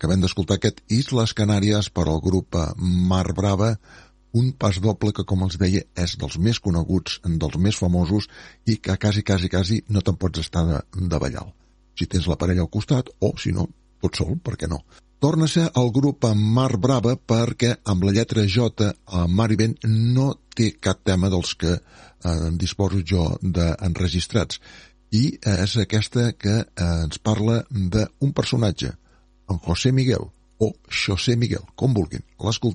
Acabem d'escoltar aquest Isles Canàries per al grup Mar Brava, un pas doble que, com els deia, és dels més coneguts, dels més famosos i que quasi no te'n pots estar de ballar. Si tens la parella al costat, o si no, tot sol, per què no? Torna a ser el grup Mar Brava perquè amb la lletra J a Mar i Vent no té cap tema dels que disposo jo d'enregistrats. I és aquesta que ens parla d'un personatge, en José Miguel, o Xosé Miguel, com vulguin. L'escoltem.